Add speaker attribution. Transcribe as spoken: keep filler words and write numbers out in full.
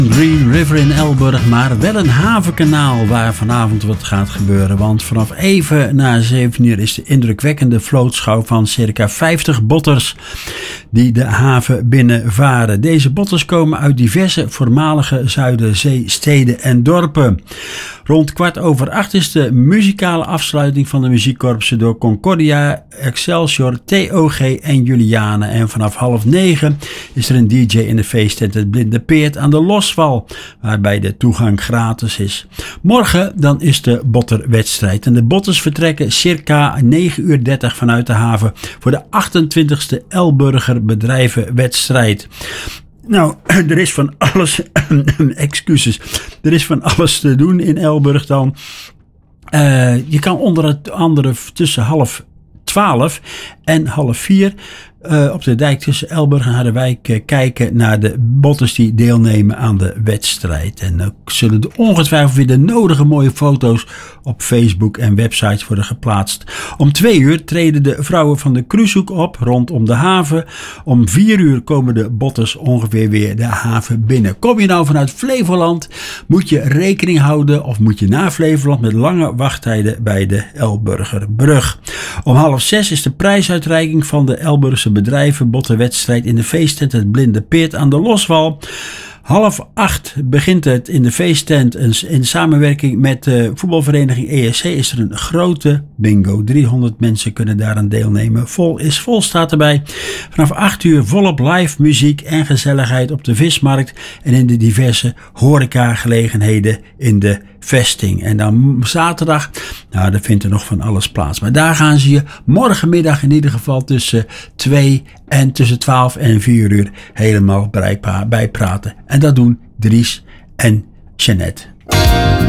Speaker 1: Green River in Elburg, maar wel een havenkanaal waar vanavond wat gaat gebeuren. Want vanaf even na zeven uur is de indrukwekkende vlootschouw van circa vijftig botters die de haven binnenvaren. Deze botters komen uit diverse voormalige Zuiderzeesteden en dorpen. Rond kwart over acht is de muzikale afsluiting van de muziekkorpsen door Concordia, Excelsior, T O G en Juliane. En vanaf half negen is er een D J in de feesttent Het Blinde Peert aan de Loswal, waarbij de toegang gratis is. Morgen dan is de botterwedstrijd en de botters vertrekken circa negen uur dertig vanuit de haven voor de achtentwintigste Elburger bedrijvenwedstrijd. Nou, er is van alles, excuses, er is van alles te doen in Elburg dan. Uh, je kan onder andere tussen half twaalf en half vier uh, op de dijk tussen Elburg en Harderwijk uh, kijken naar de botters die deelnemen aan de wedstrijd. En dan uh, zullen er ongetwijfeld weer de nodige mooie foto's op Facebook en websites worden geplaatst. Om twee uur treden de vrouwen van de cruisehoek op rondom de haven. Om vier uur komen de botters ongeveer weer de haven binnen. Kom je nou vanuit Flevoland, moet je rekening houden of moet je naar Flevoland met lange wachttijden bij de Elburgerbrug. Om half zes is de prijsuitreiking van de Elburgse bedrijven botterwedstrijd in de feesttent Het Blinde Peert aan de Loswal. Half acht begint het in de feesttent. In samenwerking met de voetbalvereniging E S C is er een grote bingo. driehonderd mensen kunnen daaraan deelnemen. Vol is vol staat erbij. Vanaf acht uur volop live muziek en gezelligheid op de vismarkt en in de diverse horecagelegenheden in de vesting. En dan zaterdag, nou, daar vindt er nog van alles plaats. Maar daar gaan ze je morgenmiddag in ieder geval tussen twee en tussen twaalf en vier uur helemaal bij praten. En dat doen Dries en Jeannette.